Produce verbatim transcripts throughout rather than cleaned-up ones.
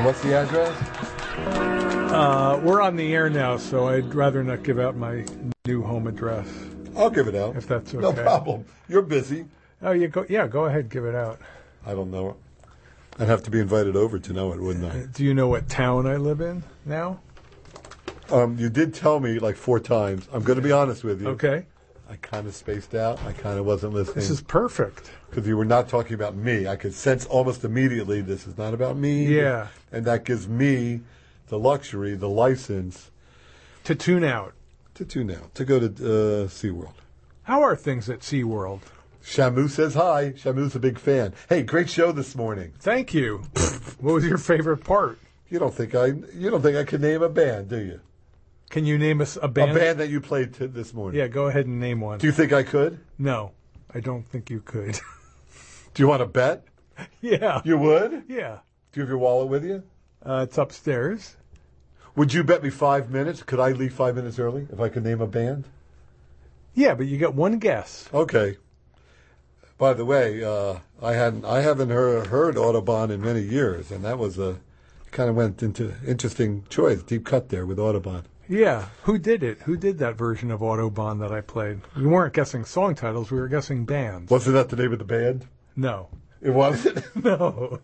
what's the address? Uh, we're on the air now, so I'd rather not give out my new home address. I'll give it out. If that's okay. No problem. You're busy. Oh, you go. Yeah, go ahead, give it out. I don't know. I'd have to be invited over to know it, wouldn't I? Do you know what town I live in now? Um, you did tell me like four times. I'm going to be honest with you. Okay. I kind of spaced out. I kind of wasn't listening. This is perfect. Because you were not talking about me. I could sense almost immediately this is not about me. Yeah. And that gives me the luxury, the license. To tune out. To tune out. To go to uh, SeaWorld. How are things at SeaWorld? Shamu says hi. Shamu's a big fan. Hey, great show this morning. Thank you. What was your favorite part? You don't think I you don't think I could name a band, do you? Can you name us a band? A band that you played t- this morning. Yeah, go ahead and name one. Do you think I could? No, I don't think you could. Do you want to bet? Yeah. You would? Yeah. Do you have your wallet with you? Uh, it's upstairs. Would you bet me five minutes? Could I leave five minutes early if I could name a band? Yeah, but you get one guess. Okay. By the way, uh, I hadn't I haven't heard, heard Audubon in many years, and that was a kind of went into interesting choice, deep cut there with Audubon. Yeah. Who did it? Who did that version of Autobahn that I played? We weren't guessing song titles. We were guessing bands. Wasn't that the name of the band? No. It wasn't? No.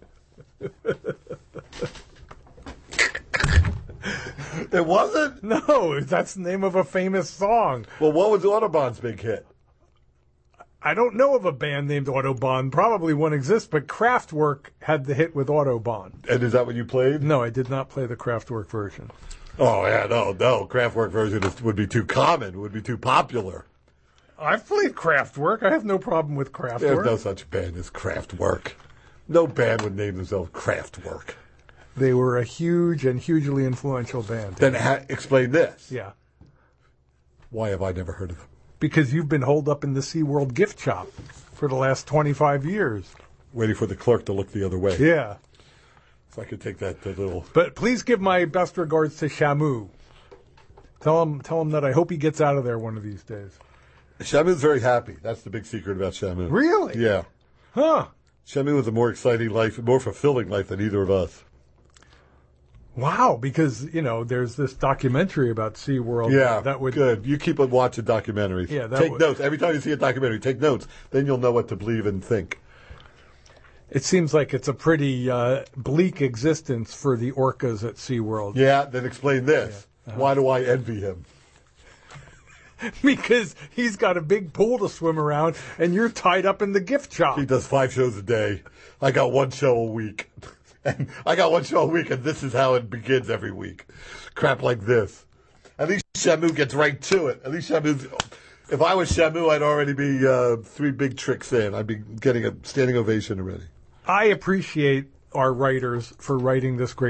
It wasn't? No, that's the name of a famous song. Well, what was Audubon's big hit? I don't know of a band named Autobahn. Probably one exists, but Kraftwerk had the hit with Autobahn. And is that what you played? No, I did not play the Kraftwerk version. Oh, yeah, no, no. Kraftwerk version is, would be too common, would be too popular. I've played Kraftwerk. I have no problem with Kraftwerk. There's no such band as Kraftwerk. No band would name themselves Kraftwerk. They were a huge and hugely influential band. Then ha- explain this. Yeah. Why have I never heard of them? Because you've been holed up in the SeaWorld gift shop for the last twenty-five years. Waiting for the clerk to look the other way. Yeah. So I could take that, that little... But please give my best regards to Shamu. Tell him, tell him that I hope he gets out of there one of these days. Shamu's very happy. That's the big secret about Shamu. Really? Yeah. Huh. Shamu has a more exciting life, more fulfilling life than either of us. Wow, because, you know, there's this documentary about SeaWorld. Yeah, that would, good. You keep on watching documentaries. Yeah, that take would, notes. Every time you see a documentary, take notes. Then you'll know what to believe and think. It seems like it's a pretty uh, bleak existence for the orcas at SeaWorld. Yeah, then explain this. Yeah. Uh-huh. Why do I envy him? Because he's got a big pool to swim around, and you're tied up in the gift shop. He does five shows a day. I got one show a week. And I got one show a week, and this is how it begins every week. Crap like this. At least Shamu gets right to it. At least Shamu's... If I was Shamu, I'd already be uh, three big tricks in. I'd be getting a standing ovation already. I appreciate our writers for writing this great